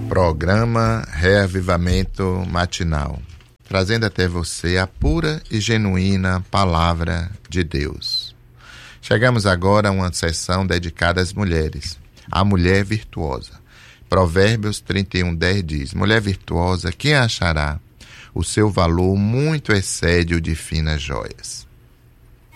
Programa Reavivamento Matinal, trazendo até você a pura e genuína Palavra de Deus. Chegamos agora a uma sessão dedicada às mulheres, a mulher virtuosa. Provérbios 31:10 diz: mulher virtuosa, quem a achará? O seu valor muito excede o de finas joias.